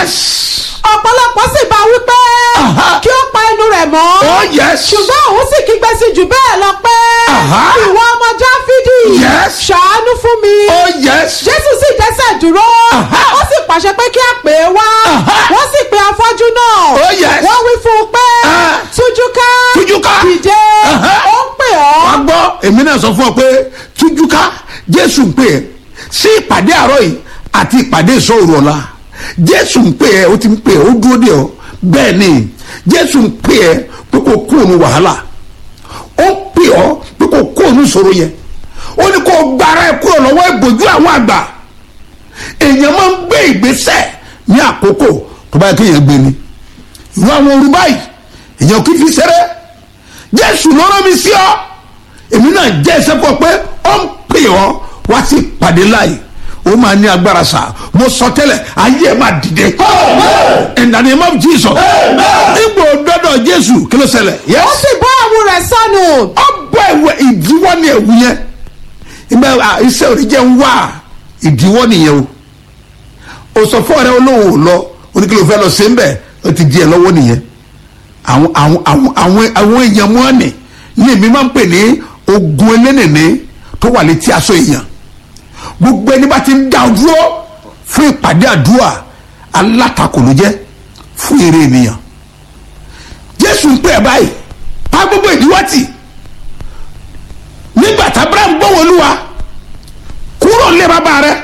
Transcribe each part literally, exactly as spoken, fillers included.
yes. ọ̀pọ̀lọpọ̀ sì bá wí pé kí ó pa ẹnu rẹ̀ mọ́. oh yes. ṣùgbọ́n òun sì kígbe sí jù bẹ́ẹ̀ lọ pé ìwọ ọmọ Dáfídì yes. ṣàánú fún mi. oh yes. Jésù sì dẹ́sẹ̀ dúró ó sì pàṣẹ pé kí a pè é wá wọ́n sì pe afọ́jú náà oh yes. wọ́n wí fún un pé tújú ká tújú ká dìde ó ń pè ọ́. wá gbọ́ èmi náà sọ fún ọ pé tújú ká Jésù ń pè ẹ́ sí ìpàdé àárọ̀ yìí àti ìpàdé ìṣòro ọ̀la. Jésù ń pè ẹ́ ó ti ń pè ẹ́ ó dúró dè ọ́ bẹ́ẹ̀ ni Jésù ń pè ẹ́ pé kò kó òun wàhálà ó ń pè ọ́ pé kò kó òun ìṣòro yẹn ó ní kó gbára ẹ kúrò lọ́wọ́ ìbòjú àwọn àgbà. Èèyàn máa ń gbé ìgbésẹ̀ ní àkókò tó bá yẹ kéèyàn gbé ni ìwọ àwọn orú báyìí èèyàn kì í fi ṣeré. Jésù ló rán mi sí ọ èmi náà jẹ́ ẹsẹ̀ pọ̀ pé ó ń pè ọ́ wá sí ìpàdé láàyè ó máa ní agbára sá mo sọ tẹ́lẹ̀ ayé ẹ máa dìde in the name of Jesus. Ibo dọdọ Jésù kí ló ṣẹlẹ̀. ó sì bọ́ ẹ̀wù rẹ̀ sọnù. ó bọ́ ẹ̀wù ìdíwọ́ ní ẹ̀wù yẹn ìgbà iṣẹ́ òrìjẹ́ ń wá ìdíwọ́ nìyẹn o. ó sọ fún ọ̀rẹ́ olówó lọ oníkìlọ̀ fẹ́ lọ sí ń bẹ̀ ó ti di ẹ̀ lọ́wọ́ nìyẹn. àwọn àwọn àwọn àwọn èèyàn mọ́ ni ní èmi máa ń pè ní ogun elénìní tó wà létí aṣọ èèyàn. Gbogbo ẹni bá ti ń dá dúró fún ìpàdé àdúrà alátakò ló jẹ́ fún èrè ènìyàn. Jésù ń pè ẹ́ báyìí pa gbogbo ìdíwọ́ tì nígbà tí Abraham gbọ́ Olúwa kúrò lé bàbá rẹ̀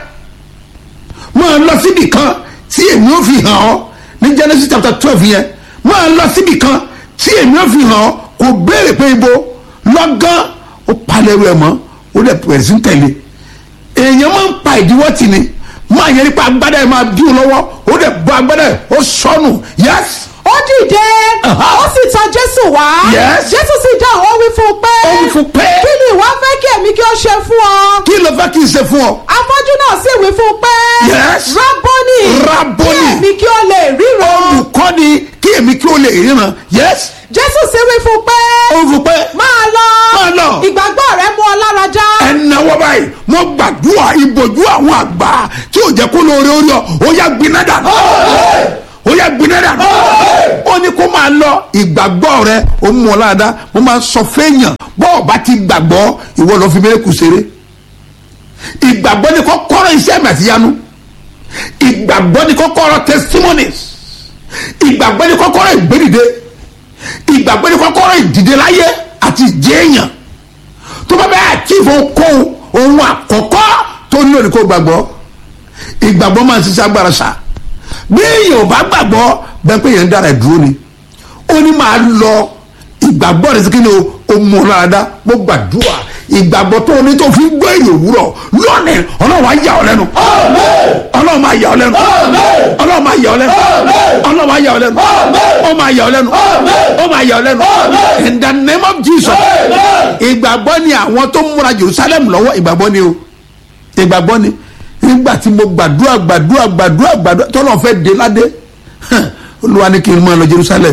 máa lọ síbì kan tí èmi ò fi hàn ọ́ ní Genesis chapter twelve yẹn máa lọ síbì kan tí èmi ò fi hàn ọ́ kò béèrè pé ibo lọ́gán ó palẹ̀ rẹ̀ mọ́ ó lè pẹ̀lú sí tẹ̀lé. Èèyàn máa ń pa ìdíwọ́ tì ní máa yẹ nípa agbádá ẹ̀ máa bí o lọ́wọ́ ó dẹ̀ bọ́ agbádá ẹ̀ ó sọnù yes. ó dìde ó sì tọ̀ Jésù wá. yes. Jésù sì dáhùn ó wí fún un pé ó wí fún pé kí ni ìwọ fẹ́ kí èmi kí ó ṣe fún ọ. kí ló fẹ́ kí n ṣe fún ọ. afọ́jú náà sì wí fún un pé yes. Rábónì Rábónì kí èmi kí ó lè ríran. olùkọ́ni kí èmi kí ó lè ríran yes. Jésù sì wí fún un pé ó wí fún pé máa lọ máa lọ ìgbàgbọ́ rẹ mú ọ lára já. ẹ náwó báyìí mo gbàdúrà ìbòjú àwọn àgbà tí ò jẹ́ kó lóore orí ọ ó yá gbiná dànù ó yá gbiná dànù ó ní kó máa lọ ìgbàgbọ́ rẹ ó mú ọ lára mo máa sọ fẹ́yàn bọ́ọ̀ bá ti gbàgbọ́ ìwọ lọ fi mẹ́rẹ́kù ṣeré. Ìgbàgbọ́ ni kọ́kọ́rọ́ iṣẹ́ mẹ̀síyanu ìgbàgbọ́ ni kọ́kọ́rọ́ testimonies ìgbàgbọ́ ni kọ́kọ́rọ́ ìgbédìde ìgbàgbọ́ ni kọ́kọ́rọ́ ìdìde láyé àti ìjẹ́yàn tó bá bẹ́ẹ̀ àtìfò kó ohun àkọ́kọ́ tó nílò ní kó gbàgbọ́. Ìgbàgbọ́ máa ń ṣiṣẹ́ agbára ṣá bí èèyàn ò bá gbàgbọ́ bẹ́ẹ̀ pé èèyàn ń dára ẹ̀ dúró ni ó ní máa lọ ìgbàgbọ́ rẹ̀ sí kí ni o mú ọ lára dá mo gbàdúrà ìgbàgbọ́ tó o ní tó fi ń gbọ́ èrè òwúrọ̀ lónìí Ọlọ́run á yà ọ́ lẹ́nu Ọlọ́run máa yà ọ́ lẹ́nu Ọlọ́run máa yà ọ́ lẹ́nu Ọlọ́run máa yà ọ́ lẹ́nu ó máa yà ọ́ lẹ́nu ó máa yà ọ́ lẹ́nu in the name of Jesus. Ìgbàgbọ́ ni àwọn tó múra Jerusalem lọ́wọ́ ìgbàgbọ́ ni o ìgbàgbọ́ ni nígbà tí mo gbàdúrà gbàdúrà gbàdúrà gbàdúrà tọ́lọ́ fẹ́ dé ládé Olúwa ní kí n máa lọ Jerusalem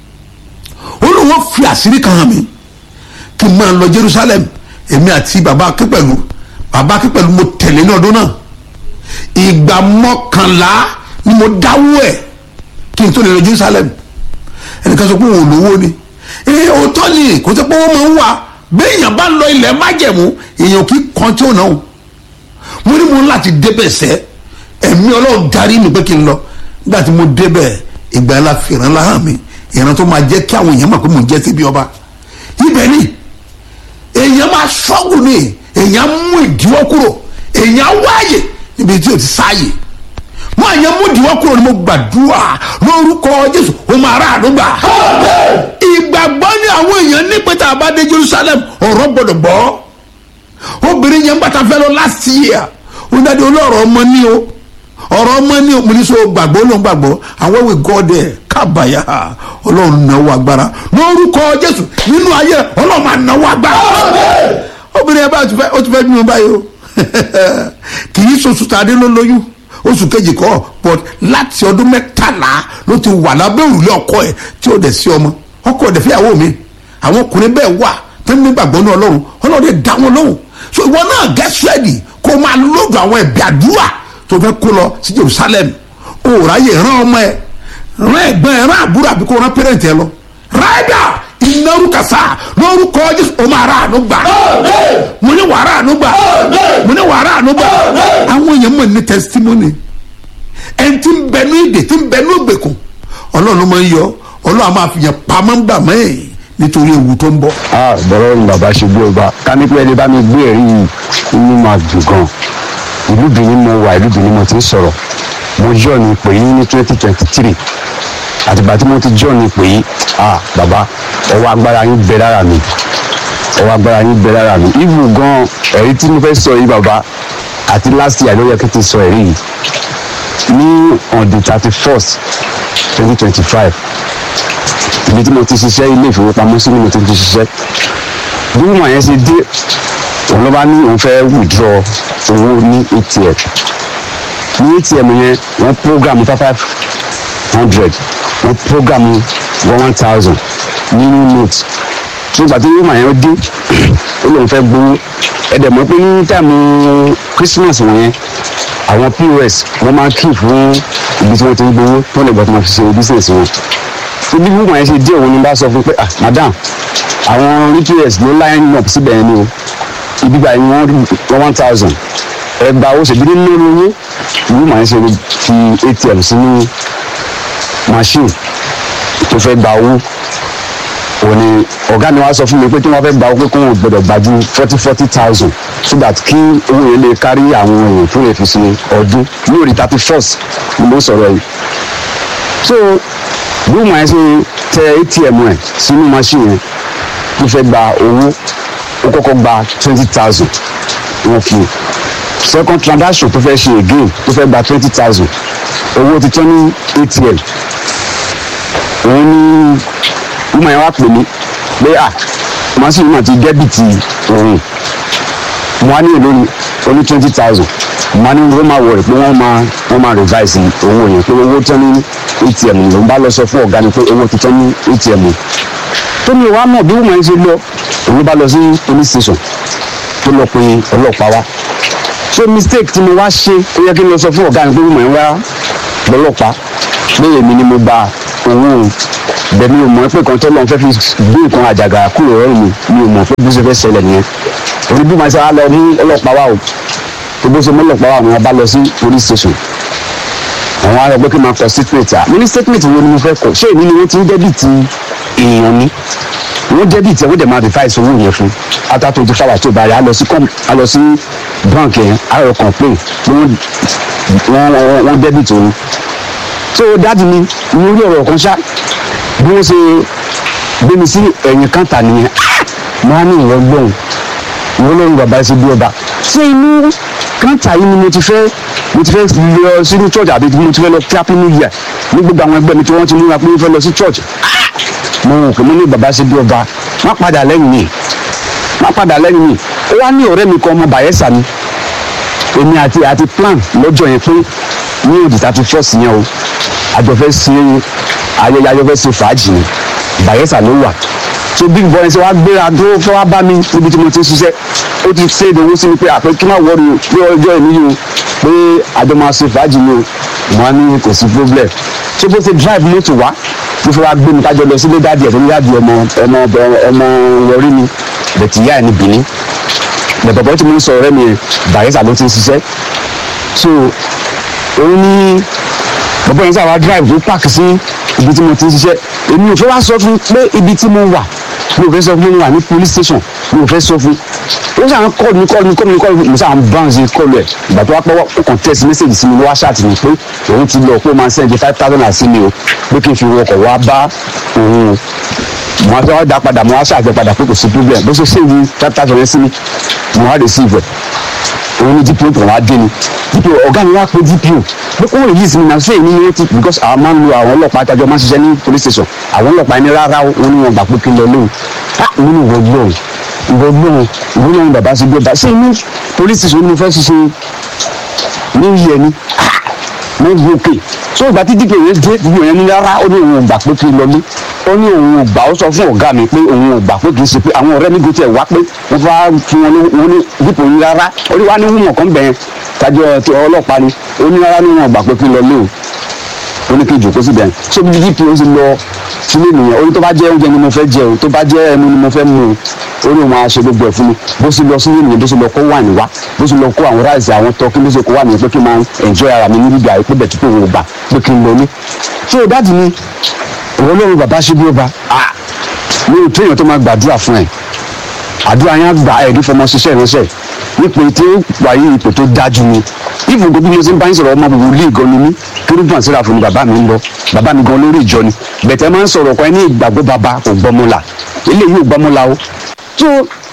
Olúwa fi àṣírí kan hàn mí kí n máa lọ Jerusalem èmi àti bàbá akípẹ̀lú bàbá akípẹ̀lú mo tẹ̀lé ní ọdún náà ìgbà mọ́kànlá ni mo dáwọ́ ẹ̀ kí n tó lè lọ Jerusalem. Ẹnìkan sọ pé òun ò lówó ni ee òótọ́ ni kò sọ pé wọ́n máa ń wà béèyàn bá lọ ilẹ̀ májẹ̀mú èèyàn kì í kan tí ò náà mo ní mo láti débẹ̀ sẹ́ ẹ̀mí Ọlọ́run darí mi pé kí n lọ nígbà tí mo débẹ̀ ìgbà ńlá fìràn láhàn mi ìran tó máa jẹ́ kí àwọn èèyàn mọ̀ pé mò ń jẹ́ síbi ọba ibẹ̀ ni èèyàn máa ṣọ́gùn ni èèyàn mú ìdíwọ́ kúrò èèyàn wáyè níbi tí o ti sáàyè máa yẹ mú ìdíwọ́ kúrò ni mo gbàdúrà lórúkọ Jésù ó máa rà àdúgbà. Ìgbàgbọ́ ni àwọn èèyàn ní pé tá a bá dé Jerusalem ọ̀rọ̀ gbọ́dọ̀ gbọ́ obìnrin yẹn bàtà fẹ́ lọ last year ó dájú olóòrò ọmọ ní o ọ̀rọ̀ ọmọ ní o mo ní sọ gbàgbọ́ ló ń gbàgbọ́ àwọn ìwé gọ́ọ̀dẹ̀ kábàyà Ọlọ́run náwó agbára lórúkọ Jésù nínú ayé Ọlọ́run máa náwó agbára. Obìnrin yẹn bá ó ti fẹ́ bí mo báyìí o kì í sọ sùtàdé ló lóyún oṣù kejì kọ́ but láti ọdún mẹ́tàlá ló ti wà lábẹ́ òrùlé ọkọ ẹ̀ tí ó dẹ̀ sí ọmọ ọkọ ẹ̀ dẹ̀ fẹ́yàwó mi àwọn ọkùnrin bẹ́ẹ̀ wà tó ń gbàgbọ́ ní Ọlọ́run Ọlọ́run dẹ̀ dá wọn lóhùn so ìwọ náà get ready kó máa lóògùn àwọn ẹ̀bí àdúrà tó fẹ́ kó lọ sí Jerusalem òòráyè rán ọmọ ẹ rán ẹ̀gbọ́n ẹ rán àbúrò àbí kó rán pẹrẹntì ẹ lọ ráìdà ìnáwó kàsá lórúkọ Jésù o máa rà àánú gbà mo ní wàá rà àánú gbà mo ní wàá rà àánú gbà àwọn èèyàn mọ̀ ní testimony ẹni tí ń bẹnu ìdè tí ń bẹnu ògbèkùn Ọlọ́run máa ń yọ Ọlọ́run máa fi yàn pamọ́ ń gbà mọ́ ẹ̀ nítorí ewu tó ń bọ̀. a bọ̀rọ̀ ni bàbá ṣe gbé ọba ká ní pé ẹni bá mi gbé ẹ̀rí yìí inú máa dùn gan ìlú Benin mo wà ìlú Benin mo ti ń sọ̀rọ̀ mo jọ́ ni pè yín ní twenty twenty three àtìgbà tí mo ti jọ́ ni pè yín a bàbá ọwọ́ agbára yín bẹ lára mi ọwọ́ agbára yín bẹ lára mi ìlú gan ẹ̀rí tí mo fẹ́ sọ yìí bàbá àti last year ló yẹ kí n ti sọ ẹ̀rí yìí ní on the thirty first twenty twenty five ibi tí mo ti ṣiṣẹ́ ilé ìfowópamọ́sí ni mo ti ti ṣiṣẹ́ bí wọ́n yẹn ṣe dé òun ló bá ní òun fẹ́ withdraw owó ní A T M ní A T M yẹn wọ́n program five hundred wọ́n program one thousand nínú note tí ìgbà tí wọ́n yẹn dé ó lóun fẹ́ gbowó ẹ̀dẹ̀ mọ́ pé ní táìmù Christmas wọ̀nyẹn àwọn P O S wọ́n máa ń kí fún ibi tí wọ́n ti ń gbowó tó lè gbọ́ tó máa fi ṣe business wọn ibi bí wọ́n yẹn ṣe dé òun ni bá sọ fún pé ah madam àwọn P O S ló line up síbẹ̀ yẹn ni o ibi báyìí wọ́n one thousand ẹgbàá ó ṣèbí nínú owó ìlú màá ṣe fi A T M sínú machine tó fẹ́ gba owó òní ọ̀gá mi wá sọ fún mi pé tí wọ́n fẹ́ gba owó pé kó wọn gbọ́dọ̀ gbà ju forty forty thousand so that kí owó yẹn lè kárí àwọn èèyàn tó lè fi ṣe ọdún lórí thirty first ni mo sọ̀rọ̀ yìí so bí wọ́n ṣe tẹ A T M ẹ̀ sínú machine yẹn tó fẹ́ gba owó ó kọ́kọ́ gba twenty thousand wọ́n fi second transaction tó fẹ́ ṣe again tó fẹ́ gba twenty thousand owó ti tán ní A T M òun ní wọ́n yẹn wá pè mí pé à machine náà ti dẹ́bìtì òun mo wá ní èlò ní oní twenty thousand mo wá ní wọ́n máa wọ̀ rẹ̀ pé wọ́n máa wọ́n máa revise owó yẹn pé owó tán ní A T M ló ń bá lọ sọ fún ọ̀gá ni pé owó ti tán ní A T M tó ní wàá mọ̀ bí wọ́n máa ń ṣe lọ òun bá lọ sí police station tó lọ pe ọlọ́pàá wá so mistake tí mo wá ṣe ó yẹ kí n lọ sọ fún ọ̀gá mi pé wọ́n máa ń wá lọ́lọ́pàá pé èmi ni mo gba owó bẹ́ẹ̀ mi ò mọ̀ pé kan tó lọ́n fẹ́ fi gbé nǹkan àjàgà kúrò ọ̀rọ̀ mi mi ò mọ̀ pé bó ṣe fẹ́ ṣẹlẹ̀ nìyẹn òní bí màá ṣe wá lọ ní ọlọ́pàá wa o tó bó ṣe mọ́ ọlọ́pàá wa wọn bá lọ sí police station àwọn ará ẹgbẹ́ kí n máa kọ statement à mo ní statement wo ni mo fẹ́ kọ ṣé èmi ni wọ́n ti ń dẹ́bìtì èèyàn ni wọ́n dẹ́bìtì ẹ̀ wọ́n dẹ̀ máa revise owó yẹn fún after twenty four hours tó bá rẹ̀ á lọ sí á lọ sí bank yẹn á lọ complain pé wọ́n wọ́n dẹ́bìtì òun so dáàdi mi mo rí ọ̀rọ̀ kan ṣá bí wọ́n ṣe gbé mi sí ẹ̀yìn kàńtà nìyẹn mo á ní ìwọ gbọ́n ìwọ lóyún bàbá ṣe bí ọba ṣé inú kàńtà yìí ni mo ti fẹ́ mo ti fẹ́ lọ sínú church àbí mo ti fẹ́ lọ kí happy new year ní gbogbo àwọn ẹgbẹ́ mi tí wọ́n ti múra pé wọ́n fẹ́ lọ sí church mo rò pé mo ní bàbá ṣe bí ọba má padà lẹ́yìn mi má padà lẹ́yìn mi ó wá ní ọ̀rẹ́ mi kan ọmọ Bayelsa ni èmi àti àti plan lọ́jọ́ yẹn pé ní òdì thirty first yẹn o àjọ fẹ́ ṣe ayẹyẹ àjọ fẹ́ ṣe fàájì ni Bayelsa ló wà so big boy ṣe wá gbéra tó fẹ́ wá bá mi níbi tí mo ti ń ṣiṣẹ́ ó ti ṣe ìdánwò sí mi pé àpẹ kí n má wọrí o pé ọjọ́ ìní yìí o pé àjọ máa ṣe fàájì ni o mo á ní kò sí problem so bó ṣe drive mọ́tò wá tó fẹ́ wá gbé mi kájọ lọ sílé dáàdì ẹ̀ tó ní dáàdì ọmọ ọmọ ọmọ wọrí mi bẹ̀tì ìyá ẹ̀ ní Benin bẹ̀bọ̀bọ̀ tí mo ń sọ ọ̀rẹ́ mi yẹn Bayelsa ló ti ń ṣiṣẹ́ so òun ní bàbá yẹn sábà drive tó park sí ibi tí mo ti ń ṣiṣẹ́ èmi ò fẹ́ wá sọ fún pé ibi tí mo wà mi ò fẹ́ sọ fún mi wà ní police station mi ò fẹ́ sọ fún ó sàn kọ́ mi kọ́ mi kọ́ mi kọ́ mi mo sàn bounce kọ́lù ẹ̀ ìgbà tó wá pẹ́ ó kàn text message sí mi ló wá ṣáàtì mi pé òun ti lọ pé ó máa send five thousand naira sí mi o pé kí n fi wọkọ̀ wá bá òun o mo wá fẹ́ wá dá padà mo wá ṣàgbẹ́ padà pé kò sí problem bó ṣe save five thousand yẹn sí mi mo wá receive ẹ̀ òun ní D P O tó wá dé ni D P O ọ̀gá mi wá pé D P O pé kó release mi náà ṣé èmi ni wọ́n ti because àwọn máa ń lo àwọn ọlọ́pàá àtàjọ máa ń ṣiṣẹ́ ní police station àwọn ọlọ́pàá ẹni rárá wọn ni wọn gbà pé kí n lọ lóhùn ah wọn ni wọ́n gbọ́ ìwọ gbọ́ ìwọ náà bàbá ṣe gbé bá ṣé ní police station ni mo fẹ́ ṣiṣẹ́ ní ilé ẹni ah mo gbé òkè so ìgbà tí D P O yẹn dé D P O yẹn ní rárá ó ní òun gbà pé kí n lọ lé ó ní òun ò gbà ó sọ fún ọ̀gá mi pé òun ò gbà pé kì í ṣe pé àwọn ọ̀rẹ́ mi gòtì ẹ̀ wá pé wọ́n fà fún wọn wọn ní D P O yìí rárá ó ní wá ní wúmọ̀ kan bẹ̀yẹn kájọ ọlọ́pàá ni ó ní rárá ní wọn gbà pé kí n lọ lé o ó ní kí ìjòkó síbẹ̀ yẹn so bí dp ó sì lọ sílé nìyẹn ó ní tó bá jẹ́ oúnjẹ ni mo fẹ́ jẹ o tó bá jẹ́ ẹmu ni mo fẹ́ mu o ó ní wọn á ṣe gbogbo ẹ̀ fún mi bó sì lọ sílé nìyẹn bó sì lọ kó wà ní wá bó sì lọ kó àwọn ráìsì àwọn tọ́kí bó sì kó wà ní pé kí n máa enjoy ara mi níbi ìgbà pé bẹ̀ tó kò wò gbà pé kí n lọ ní. so dáàdì mi òun lórí bàbá ṣe bí ó ba ah mi ò tó èèyàn tó máa gbàdúrà fún ẹ àdúrà yẹn á gbà ẹ̀rí fọmọ ṣiṣẹ́ ìránṣẹ́ nípa tí ó wáyé ipò tó dájú ni ìfún gbogbo bí mo ṣe ń bá ń sọ̀rọ̀ ọmọ gbogbo ilé ìgan ni mí kérúbù àṣírà fún mi bàbá mi ń lọ bàbá mi gan lórí ìjọ ni bẹ̀tẹ̀ máa ń sọ̀rọ̀ kan ní ìgbàgbọ́ bàbá kò gbọ́mọlà eléyìí ò gbọ́mọlà o tó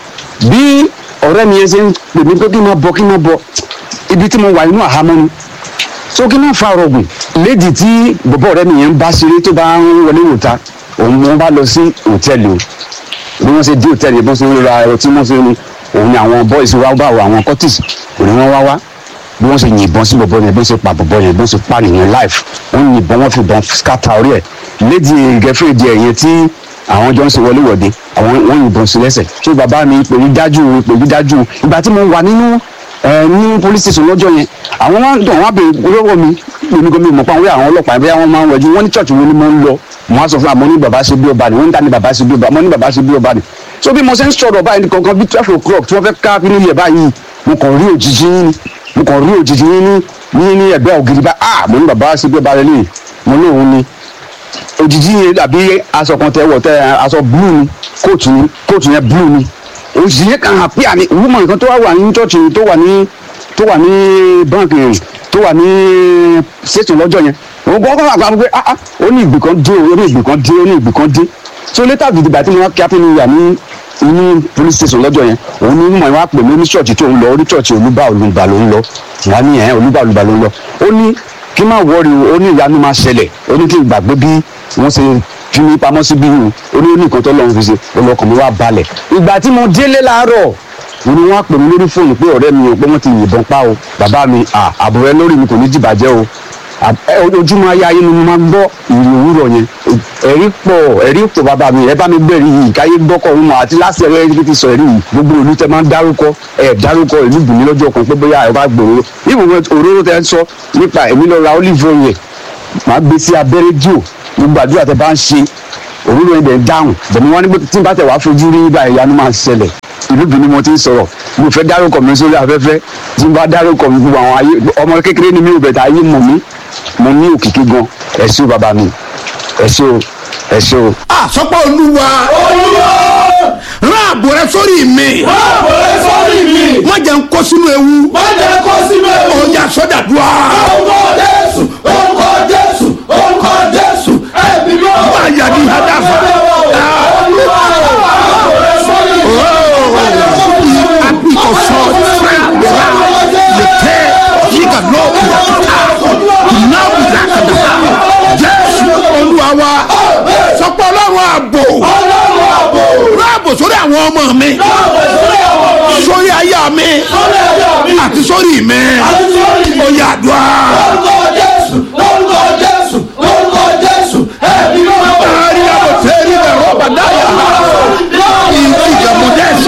bí ọ̀rẹ́ mi yẹn ṣe ń pè mí pé kí n máa bọ̀ kí n máa bọ̀ ibi tí mo wà nínú àhámọ́ ni so kí n máa fa ọ̀rọ̀gùn lédi tí bọ̀bọ̀ ọ̀rẹ́ mi yẹn ń bá ṣeré tó bá ń wọlé wòta òun wọn bá lọ sí hòtẹ́ẹ̀lì o bí wọ́n ṣe dé hòtẹ́ẹ̀lì bọ́n ṣe ń ra ẹ̀rọ tí wọ́n ṣe ń òun ni àwọn boys wá bá àwọn cortis òun ni wọ́n wá wá bí wọ́n ṣe yìnbọn sí bọ̀bọ̀ yẹn bí wọ́n ṣe pa bọ̀bọ̀ yẹn bí wọ́n ṣe pa nìyẹn life wọ́n yìnbọn wọ́n fi bọn scatter orí ẹ̀ lédi gẹ́fẹ́ẹ̀dì ẹ̀yẹn tí àwọn jọ ń ṣe wọléwọ̀de àwọn wọ́n yìnbọn sí lẹ́sẹ̀ tó bàbá mi pè mí dájú pè mí dájú ìgbà tí mo wà nínú ẹ ní police station lọ́jọ́ yẹn àwọn wọn dùn wọn bèrè lọ́wọ́ mi èmi gan mi mọ̀ pa àwọn àwọn ọlọ́pàá bóyá wọ́n máa ń wẹ̀jú wọ́n ní church wo ni mo ń lọ mo á sọ fún àmọ́ ní bàbá ṣe bí ọba ni wọ́n ń ta ní bàbá ṣe bí ọba mo ní bàbá ṣe bí ọba ni so bí mo ṣe ń sọ̀rọ̀ báyìí kankan bí twelve o'clock tí wọ́n fẹ́ ká nínú yẹ̀ báyìí mo kàn rí òjijì yín ni mo kàn rí òjijì yín ní ní ẹ̀gbẹ́ ògiri bá ah mo ní bàbá ṣe bí ọba rẹ lè mo ní òun ni òjijì yẹn àbí aṣọ kan tẹ wọ̀ tẹ aṣọ blue ni kóòtù ni kóòtù yẹn blue ni òjijì yẹn kàn án pé àní woman kan tó wà ní church tó wà ní tó wà ní báńkì tó wà ní ṣètò lọ́jọ́ yẹn òun gbọ́ kọ́ àgbà pé ah ah ó ní ìgbì kan dé ó ní ìgbì kan dé ó ní ìgbì kan dé so later gidi gbà tí mo wá kí happy new year ní inú police station lọ́jọ́ yẹn òun ní mọ̀ wá pè mí ní ṣọ́ọ̀ṣì tó ń lọ orí ṣọ́ọ̀ṣì olúbà olùgbà ló ń lọ wà ní ẹ̀ olúbà olùgbà ló ń lọ ó ní kí n má wọrí ó ní ìyanu máa ṣẹlẹ̀ ó ní kí n gbàgbé bí wọ́n ṣe fi mí pamọ́ sí bí ó ní ó ní nǹkan tó lọ́run fi ṣe olùkọ́ mi wá balẹ̀ ìgbà tí mo délé láàárọ̀ òun ni wọ́n á pè mí lórí fóònù pé ọ̀rẹ́ mi ò pé wọ́n ti yìnbọn pa o bàbá mi àbúrò ẹ lórí mi kò ní dìbàjẹ́ o ojúmọ́ ayé ayé ni mo máa ń gbọ́ ìrìn òwúrọ̀ yẹn ẹ̀rí pọ̀ ẹ̀rí pọ̀ bàbá mi ẹ bá mi gbẹ̀rí yìí káyé gbọ́kọ̀ ọ̀hún mọ́ àti láti ẹ̀rọ ẹ̀rí ti sọ ẹ̀rí yìí gbogbo ìlú tẹ máa ń dárúkọ ẹ̀ dárúkọ ìlú bùnmi lọ́jọ́ kan pé bóyá ẹ bá gbòòrò ìwòwò òróró tẹ ń sọ nípa èmi lọ ra olive oil yẹn máa gbé sí abẹ́ rédíò gbogbo àdúrà tẹ bá ń ṣe òróró yẹn dẹ̀ ń dáhùn bẹ̀mí wọn ní tí n bá tẹ̀ wá fojú rí ibà ìyanu máa ṣẹlẹ̀ ìlú bìíní mo ti ń sọ̀rọ̀ mo fẹ́ dárúkọ mi sórí afẹ́fẹ́ tí n bá dárúkọ mi gbogbo àwọn ayé ọmọ kékeré ni mi ò bẹ̀tẹ̀ ayé mọ̀ mí mo ní òkìkí gan ẹ ṣé o bàbá mi ẹ ṣé o ẹ ṣé o. àsọpọ̀ olúwa olúwa rán ààbò rẹ sórí mi rán ààbò rẹ sórí mi má jẹ́ n kó sínú ewu má jẹ́ kó sínú ewu ó yá sọ́dàdúrà orúkọ jésù orúkọ jésù orúkọ jésù ẹ̀mí mi ò má yà ní hadafa olúwa ààbò rẹ sórí mi àbíkọ̀ sọ fúnra lè tẹ́ yíga lọ́ọ̀kì náà wùdà kàdà jésù olúwa wa sọpọ̀ ọlọ́run ààbò ọlọ́run ààbò rán ààbò sórí àwọn ọmọ mi sórí aya mi àti sórí mi ó yá àdúrà. orúkọ jésù orúkọ jésù orúkọ jésù ẹ̀mí mi ò Ari abo teri be roba daya. Iki jamudesa.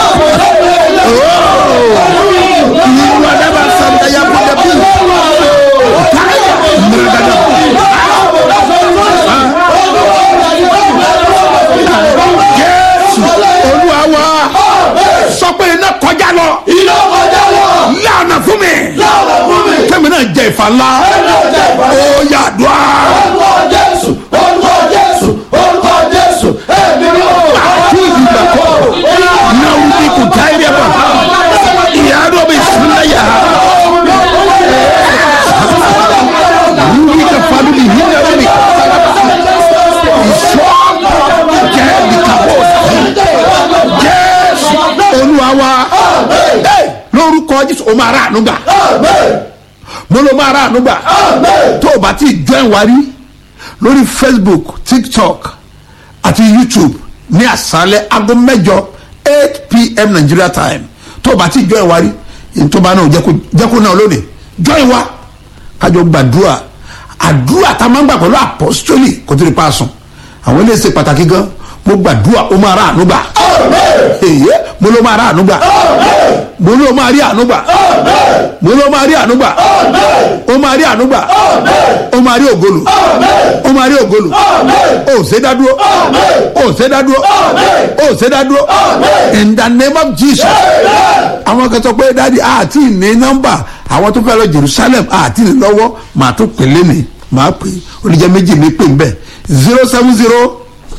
Oh. Ni wadaba sanda ya budabi. Taya mradada. Yes. Olúwa wa. Sọ pé iná kọjá lọ. iná kọjá lọ Lánàá fún mi. lọ́wọ́ fún mi Kẹ́mi náà jẹ ìfà ńlá. ẹ̀mí ò jẹ́ ìfà Ó yá àdúrà. orúkọ jésù orúkọ jésù orúkọ jésù ẹ̀mí mi ò Àti ìgbà kọ́. Náà wí kò táyé bá. Ìyá ló bí sílẹ̀ yá. Yuri ka family hinda wani. Ìṣọ́ jẹ́ ìkàwọ́. Jésù Olúwa wa. Lórúkọ Jésù o máa rà àánú gbà. Mo ló máa rà àánú gbà. Tó o bá ti join wa rí lórí Facebook, TikTok àti YouTube ní àṣálẹ́ aago mẹ́jọ eight p.m. Nigeria time. Tó o bá ti join wa rí ìtọ́ba náà jẹ́ kó náà lónìí join wa kájọ gbàdúrà àdúrà tá a máa ń gbà pẹ̀lú apostoli kò tó lè pa àsùn àwọn ilé ṣe pàtàkì gan mo gbàdúrà ó máa rà àánú gbà èyí mo ló máa rà àánú gbà mo ló máa rí àánú gbà mo ló máa rí àánú gbà ó máa rí àánú gbà ó máa rí ògolo ó máa rí ògolo ó ṣe dádúró ó ṣe dádúró ó ṣe dádúró in the name of Jesus. àwọn kan sọ pé dáàdi àti ní nọ́mbà àwọn tó fẹ́ lọ Jerusalem àti ní lọ́wọ́ màá tó pè lémi màá pè oníjẹ méjì mi pè ń bẹ̀ zero seven zero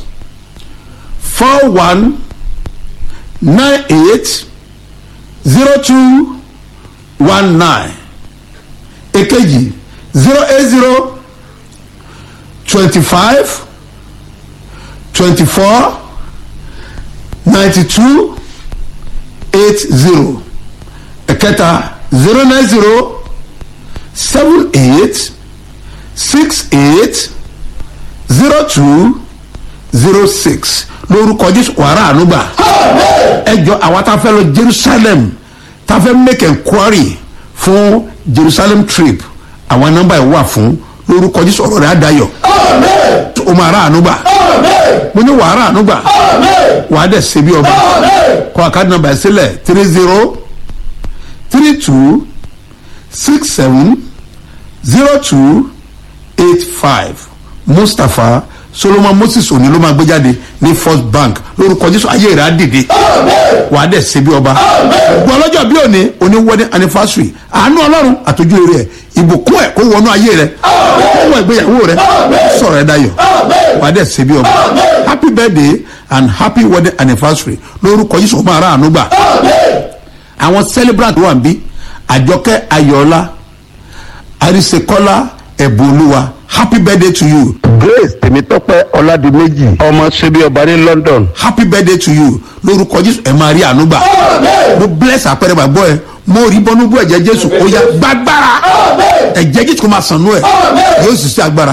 four one nine eight zero two one nine èkejì zero eight zero twenty five twenty four ninety two eight zero ẹ̀kẹta zero nine zero seven eight six eight zero two zero six lórúkọ Jésù wàrà ànúgbà ẹjọ àwọn tá a fẹ́ lọ Jerusalem tá a fẹ́ make enquiry fún Jerusalem trip àwọn nọ́mbà yìí wà fún lórúkọ Jésù ọ̀rọ̀ rẹ̀ àdáyọ̀ o máa rà ànúgbà mo ní wàrà ànúgbà wàá dẹ̀ ṣe bí ọba kọ àkáàdì nọ́mbà yìí sílẹ̀ three zero three two six seven zero two eight five Mustapha Solomon Moses òní ló máa gbé jáde ní First Bank lórúkọ Jésù ayé rẹ̀ á dìde wà á dẹ̀ ṣe bí ọba gbọ́ ọlọ́jọ́ bí òní òní wedding anniversary àánú Ọlọ́run àtọ́jú rẹ̀ ìbùkún ẹ̀ kó wọnú ayé rẹ̀ kó wọ ìgbéyàwó rẹ̀ sọ̀rọ̀ ẹ̀ dayọ̀ wà á dẹ̀ ṣe bí ọba happy birthday and happy wedding anniversary lórúkọ Jésù máa rà àánú gbà àwọn celebrant wà ń bí Àjọkẹ́ Ayọ̀ọ́lá Àríṣekọ́lá Ẹ̀bùnolúwa happy birthday to you. Grace Tèmítọ́pẹ́ Ọládìméjì ọmọ ṣebí ọba ní London. happy birthday to you lórúkọ Jésù ẹ máa rí àánú gbà mo bless àpẹẹrẹ gbàgbọ́ ẹ mo rí bọ́núbú ẹ̀jẹ̀ Jésù ó yá gbàgbára ẹ̀jẹ̀ Jésù kò máa sànú ẹ yóò sì sí agbára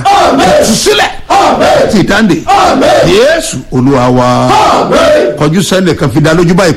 ìtúsílẹ̀ ti ìdáǹdè Jésù Olúwa wa kọjú sẹ́ńdẹ̀ kan fi dá lójú báyìí.